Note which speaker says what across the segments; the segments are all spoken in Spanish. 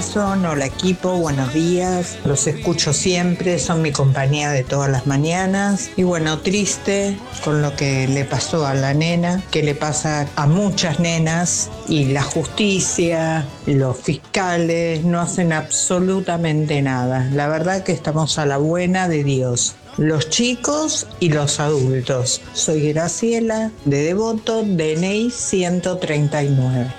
Speaker 1: Nelson, hola equipo, buenos días. Los escucho siempre, son mi compañía de todas las mañanas. Y bueno, triste con lo que le pasó a la nena, que le pasa a muchas nenas, y la justicia, los fiscales no hacen absolutamente nada. La verdad que estamos a la buena de Dios, los chicos y los adultos. Soy Graciela, de Devoto, DNI 139.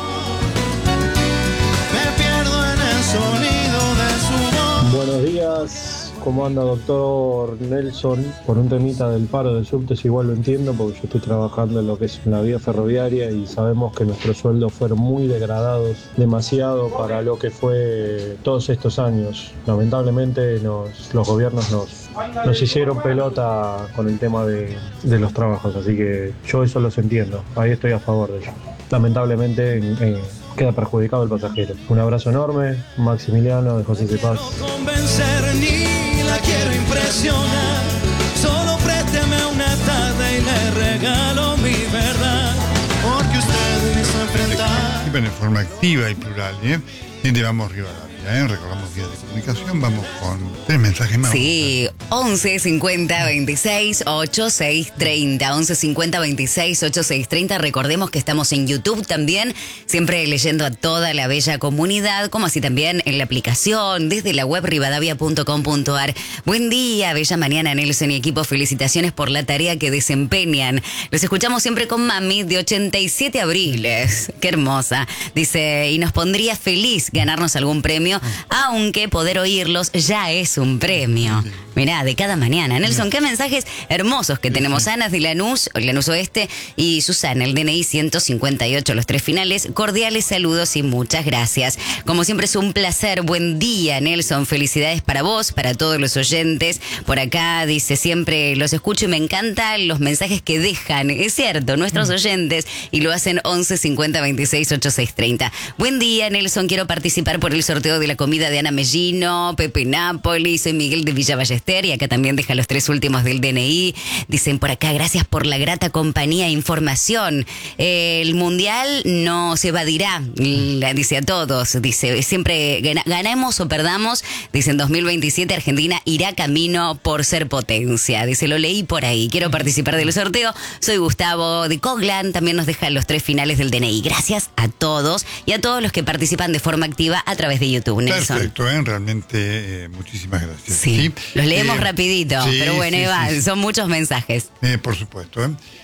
Speaker 2: Buenos días, ¿cómo anda doctor Nelson? Por un temita del paro del subte, igual lo entiendo porque yo estoy trabajando en lo que es la vía ferroviaria y sabemos que nuestros sueldos fueron muy degradados, demasiado para lo que fue todos estos años. Lamentablemente los gobiernos nos hicieron pelota con el tema de los trabajos, así que yo eso los entiendo, ahí estoy a favor de ello. Lamentablemente queda perjudicado el pasajero. Un abrazo enorme, Maximiliano de José de Paz.
Speaker 3: No convencer ni la quiero impresionar, solo présteme una tarde y le regalo mi verdad, porque usted me hizo enfrentar.
Speaker 4: En forma activa y plural, Gente, vamos Rivadavia, recordamos vías de comunicación, vamos con 3 mensajes más.
Speaker 5: Sí, 11 50 26 86 30, 11 50 26 86 30. Recordemos que estamos en YouTube también, siempre leyendo a toda la bella comunidad, como así también en la aplicación, desde la web rivadavia.com.ar. Buen día, bella mañana, Nelson y equipo, felicitaciones por la tarea que desempeñan. Los escuchamos siempre con mami de 87 abriles. Qué hermosa. Dice, y nos pondría feliz ganarnos algún premio, aunque poder oírlos ya es un premio. Mirá, de cada mañana. Nelson, qué mensajes hermosos que tenemos. Ana de Lanús Oeste, y Susana, el DNI 158, los 3 finales. Cordiales saludos y muchas gracias. Como siempre es un placer. Buen día, Nelson. Felicidades para vos, para todos los oyentes. Por acá dice, siempre los escucho y me encantan los mensajes que dejan. Es cierto, nuestros oyentes, y lo hacen 11 50 26 86 30. Buen día, Nelson. Quiero participar por el sorteo de la comida de Ana Mellino, Pepe Napoli. Soy Miguel de Villa Ballester, y acá también deja los 3 últimos del DNI. Dicen por acá, gracias por la grata compañía e información. El mundial no se evadirá, dice a todos. Dice, siempre ganemos o perdamos. Dice, en 2027 Argentina irá camino por ser potencia. Dice, lo leí por ahí. Quiero participar del sorteo. Soy Gustavo de Coglan. También nos deja los 3 finales del DNI. Gracias a todos y a todos los que participan de forma activa a través de YouTube, Nelson.
Speaker 4: Perfecto, realmente muchísimas gracias.
Speaker 5: Sí, los leemos rapidito,
Speaker 4: sí,
Speaker 5: pero bueno,
Speaker 4: sí.
Speaker 5: Son muchos mensajes.
Speaker 4: Por supuesto.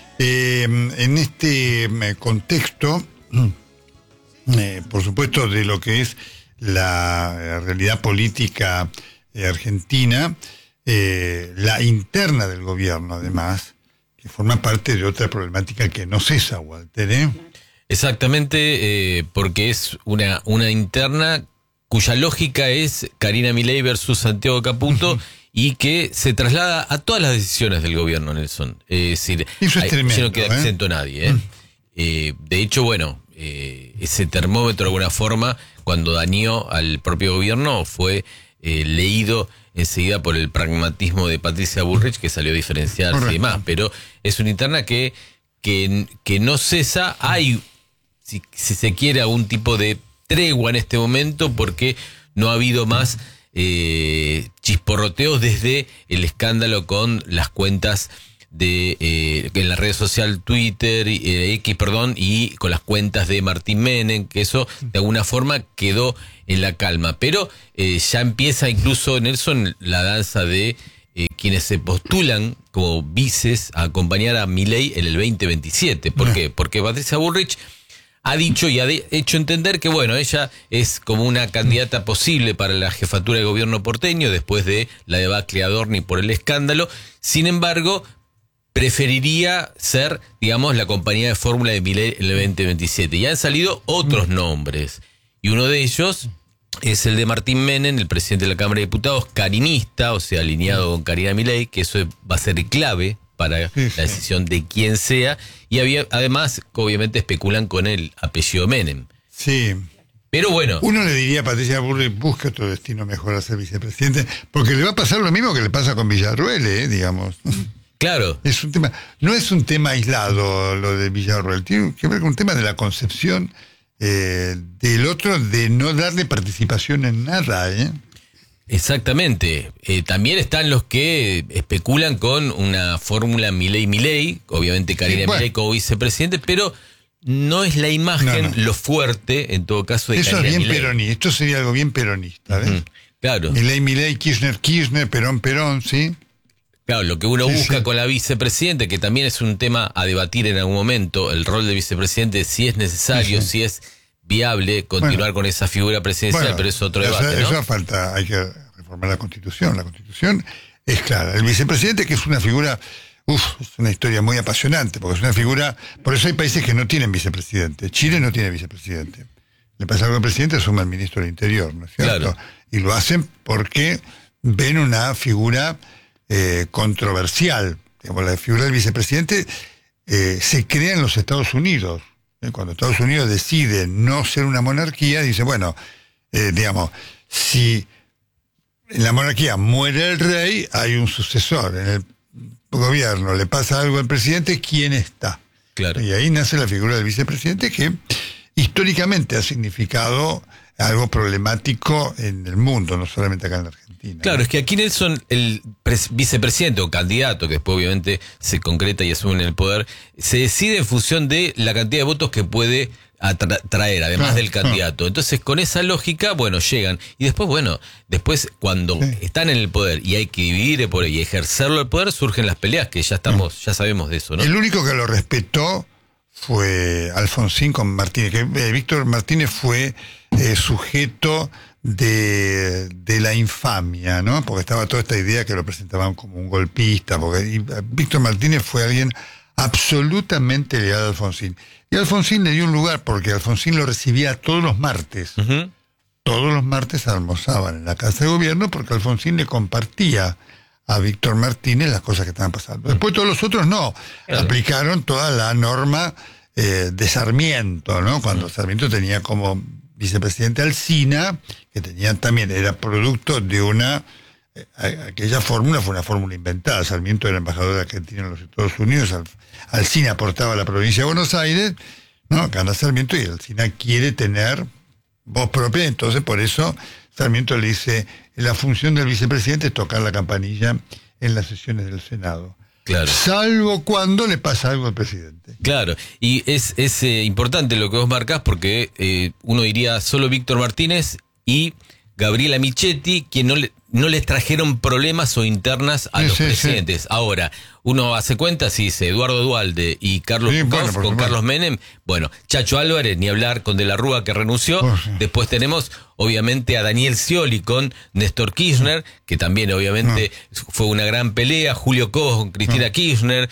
Speaker 4: En este contexto, por supuesto, de lo que es la realidad política argentina, la interna del gobierno, además, que forma parte de otra problemática que no cesa, Walter,
Speaker 6: Exactamente, porque es una interna cuya lógica es Karina Milei versus Santiago Caputo, y que se traslada a todas las decisiones del gobierno, Nelson. Es decir,
Speaker 4: eso es tremendo,
Speaker 6: no queda exento nadie. De hecho, bueno, ese termómetro de alguna forma, cuando dañó al propio gobierno, fue leído enseguida por el pragmatismo de Patricia Bullrich, que salió a diferenciarse. Correcto. Y demás. Pero es una interna que no cesa. Hay, si se quiere, algún tipo de tregua en este momento, porque no ha habido más chisporroteos desde el escándalo con las cuentas de en la red social Twitter, X, y con las cuentas de Martín Menem, que eso de alguna forma quedó en la calma. Pero ya empieza incluso, Nelson, la danza de quienes se postulan como vices a acompañar a Milei en el 2027. ¿Por qué? Porque Patricia Bullrich ha dicho y ha hecho entender que, bueno, ella es como una candidata posible para la jefatura de gobierno porteño después de la debacle Adorni por el escándalo. Sin embargo, preferiría ser, digamos, la compañía de fórmula de Milei en el 2027. Y han salido otros nombres. Y uno de ellos es el de Martín Menem, el presidente de la Cámara de Diputados, carinista, o sea, alineado con Karina Milei, que eso va a ser clave para la decisión de quién sea. Y además, obviamente, especulan con el apellido Menem.
Speaker 4: Sí.
Speaker 6: Pero bueno.
Speaker 4: Uno le diría a Patricia Bullrich, busca otro destino mejor a ser vicepresidente, porque le va a pasar lo mismo que le pasa con Villarruel, digamos.
Speaker 6: Claro.
Speaker 4: Es un tema, no es un tema aislado lo de Villarruel, tiene que ver con un tema de la concepción del otro de no darle participación en nada,
Speaker 6: Exactamente. También están los que especulan con una fórmula Milei, obviamente Karina Milei como vicepresidente, pero no es la imagen lo fuerte, en todo caso, de
Speaker 4: eso
Speaker 6: Karina
Speaker 4: es bien
Speaker 6: Milei.
Speaker 4: peronista, esto sería algo bien peronista, ¿ves?
Speaker 6: Claro.
Speaker 4: Milei, Kirchner, Perón, ¿sí?
Speaker 6: Claro, lo que uno busca con la vicepresidenta, que también es un tema a debatir en algún momento, el rol del vicepresidente, si es necesario, si es viable continuar con esa figura presidencial, pero es otro debate, ¿no?
Speaker 4: Eso falta, hay que reformar la Constitución. La Constitución es clara. El vicepresidente, que es una figura, es una historia muy apasionante, porque es una figura, por eso hay países que no tienen vicepresidente. Chile no tiene vicepresidente. Le pasa algo al presidente, asume el ministro del Interior, ¿no es cierto?
Speaker 6: Claro.
Speaker 4: Y lo hacen porque ven una figura controversial. Digamos, la figura del vicepresidente se crea en los Estados Unidos. Cuando Estados Unidos decide no ser una monarquía, dice, bueno, digamos, si en la monarquía muere el rey, hay un sucesor. En el gobierno le pasa algo al presidente, ¿quién está?
Speaker 6: Claro.
Speaker 4: Y ahí nace la figura del vicepresidente, que históricamente ha significado algo problemático en el mundo, no solamente acá en la Argentina.
Speaker 6: Claro,
Speaker 4: ¿no?
Speaker 6: es que aquí Nelson, el vicepresidente o candidato, que después obviamente se concreta y asume en el poder, se decide en función de la cantidad de votos que puede traer, además del candidato. Entonces, con esa lógica, bueno, llegan. Y después cuando están en el poder y hay que dividir el poder y ejercerlo el poder, surgen las peleas, que ya sabemos de eso, ¿no?
Speaker 4: El único que lo respetó fue Alfonsín con Martínez, que Víctor Martínez fue sujeto de la infamia, ¿no? Porque estaba toda esta idea que lo presentaban como un golpista, porque Víctor Martínez fue alguien absolutamente leal a Alfonsín. Y Alfonsín le dio un lugar, porque Alfonsín lo recibía todos los martes. Todos los martes almorzaban en la Casa de Gobierno, porque Alfonsín le compartía a Víctor Martínez las cosas que estaban pasando. Después todos los otros no. Aplicaron toda la norma de Sarmiento, ¿no? Cuando Sarmiento tenía como vicepresidente Alsina, que tenían también, era producto de aquella fórmula fue una fórmula inventada. Sarmiento era embajador de Argentina en los Estados Unidos, Alsina aportaba a la provincia de Buenos Aires, ¿no? Gana Sarmiento y Alsina quiere tener voz propia, entonces por eso Sarmiento le dice, la función del vicepresidente es tocar la campanilla en las sesiones del Senado.
Speaker 6: Claro.
Speaker 4: Salvo cuando le pasa algo al presidente.
Speaker 6: Claro, y es importante lo que vos marcás, porque uno diría solo Víctor Martínez y Gabriela Michetti, que no les trajeron problemas o internas a los presidentes. Ahora, uno hace cuenta, si dice Eduardo Duhalde y Carlos Pukov con Carlos Menem, Chacho Álvarez, ni hablar, con De la Rúa, que renunció. Después tenemos, obviamente, a Daniel Scioli con Néstor Kirchner, que también, obviamente, fue una gran pelea. Julio Cobos con Cristina Kirchner.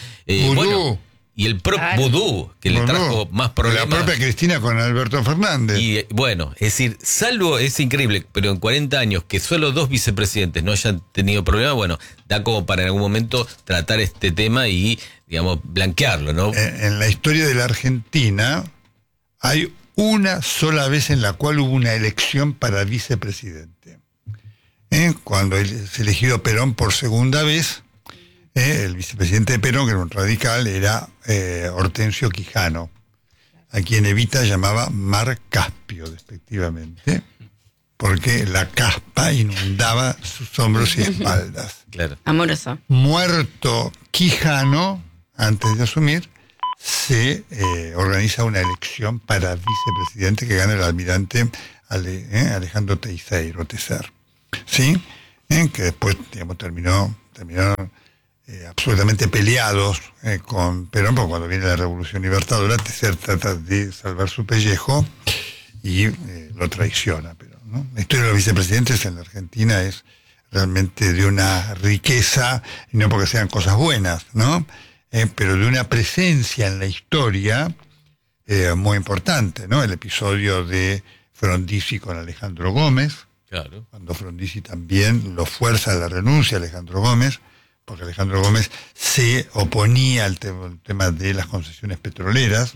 Speaker 6: Y el propio Vudú, que le trajo más problemas.
Speaker 4: La propia Cristina con Alberto Fernández.
Speaker 6: Y es decir, salvo, es increíble, pero en 40 años que solo 2 vicepresidentes no hayan tenido problemas, da como para en algún momento tratar este tema y, digamos, blanquearlo, ¿no?
Speaker 4: En la historia de la Argentina hay una sola vez en la cual hubo una elección para vicepresidente. Cuando es elegido Perón por segunda vez, el vicepresidente de Perón, que era un radical, era Hortensio Quijano, a quien Evita llamaba Mar Caspio, despectivamente, porque la caspa inundaba sus hombros y espaldas.
Speaker 6: Claro.
Speaker 5: Amoroso.
Speaker 4: Muerto Quijano, antes de asumir, se organiza una elección para vicepresidente que gana el almirante Alejandro Teixeira, ¿sí? Que después, digamos, terminaron absolutamente peleados con Perón, porque cuando viene la Revolución Libertadora trata de salvar su pellejo y lo traiciona. Pero, ¿no? La historia de los vicepresidentes en la Argentina es realmente de una riqueza, y no porque sean cosas buenas, ¿no? Pero de una presencia en la historia muy importante, ¿no? El episodio de Frondizi con Alejandro Gómez,
Speaker 6: claro, cuando
Speaker 4: Frondizi también lo fuerza a la renuncia a Alejandro Gómez, porque Alejandro Gómez se oponía al tema de las concesiones petroleras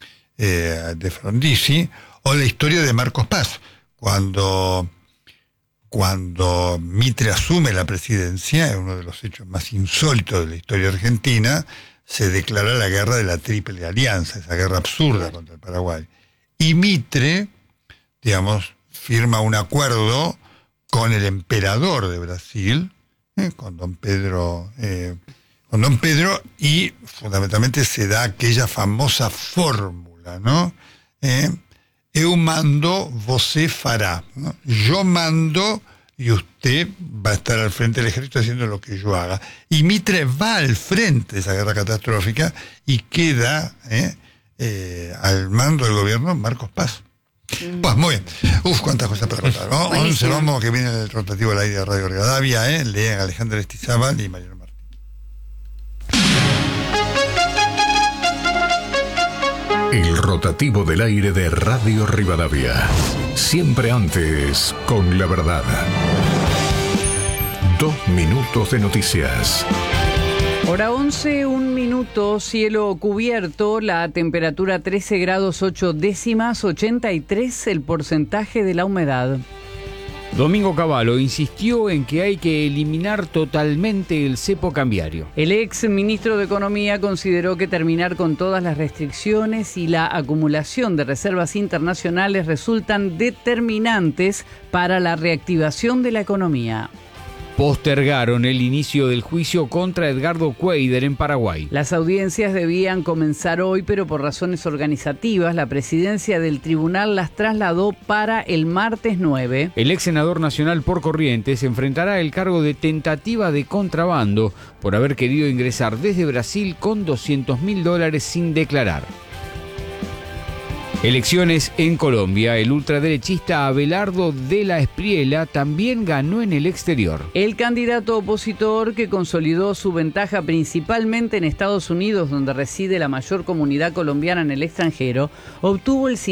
Speaker 4: de Frondizi, o la historia de Marcos Paz, cuando Mitre asume la presidencia, es uno de los hechos más insólitos de la historia argentina, se declara la guerra de la Triple Alianza, esa guerra absurda contra el Paraguay. Y Mitre, digamos, firma un acuerdo con el emperador de Brasil, con Don Pedro, y fundamentalmente se da aquella famosa fórmula, ¿no? Eu mando, você fará, ¿no? Yo mando y usted va a estar al frente del ejército haciendo lo que yo haga. Y Mitre va al frente de esa guerra catastrófica y queda al mando del gobierno Marcos Paz. Pues muy bien. Cuántas cosas para contar, ¿no? 11 vamos, que viene el rotativo al aire de Radio Rivadavia, lean Alejandra Estizábal y Mariano Martín.
Speaker 7: El rotativo del aire de Radio Rivadavia. Siempre antes, con la verdad. 2 minutos de noticias.
Speaker 8: Hora 11, 1 minuto, cielo cubierto, la temperatura 13 grados 8 décimas, 83 el porcentaje de la humedad.
Speaker 9: Domingo Cavallo insistió en que hay que eliminar totalmente el cepo cambiario.
Speaker 8: El ex ministro de Economía consideró que terminar con todas las restricciones y la acumulación de reservas internacionales resultan determinantes para la reactivación de la economía.
Speaker 9: Postergaron el inicio del juicio contra Edgardo Cuéllar en Paraguay.
Speaker 8: Las audiencias debían comenzar hoy, pero por razones organizativas, la presidencia del tribunal las trasladó para el martes 9.
Speaker 9: El ex senador nacional por Corrientes enfrentará el cargo de tentativa de contrabando por haber querido ingresar desde Brasil con $200.000 sin declarar. Elecciones en Colombia. El ultraderechista Abelardo de la Espriella también ganó en el exterior.
Speaker 8: El candidato opositor, que consolidó su ventaja principalmente en Estados Unidos, donde reside la mayor comunidad colombiana en el extranjero, obtuvo el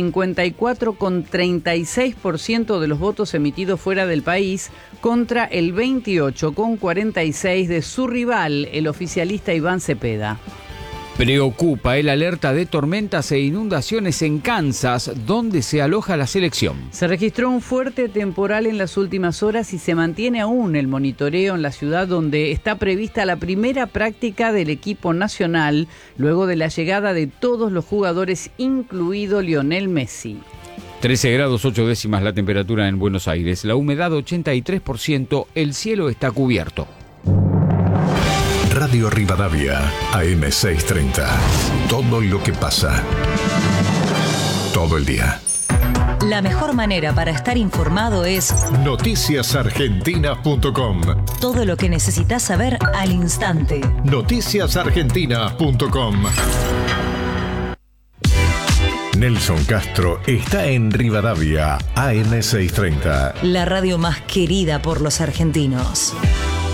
Speaker 8: 54,36% de los votos emitidos fuera del país contra el 28,46% de su rival, el oficialista Iván Cepeda.
Speaker 9: Preocupa el alerta de tormentas e inundaciones en Kansas, donde se aloja la selección.
Speaker 8: Se registró un fuerte temporal en las últimas horas y se mantiene aún el monitoreo en la ciudad, donde está prevista la primera práctica del equipo nacional, luego de la llegada de todos los jugadores, incluido Lionel Messi.
Speaker 9: 13 grados 8 décimas la temperatura en Buenos Aires, la humedad 83%, el cielo está cubierto.
Speaker 7: Radio Rivadavia, AM630. Todo lo que pasa. Todo el día.
Speaker 10: La mejor manera para estar informado es
Speaker 7: noticiasargentina.com.
Speaker 10: Todo lo que necesitas saber al instante.
Speaker 7: Noticiasargentina.com. Nelson Castro está en Rivadavia, AM630.
Speaker 10: La radio más querida por los argentinos.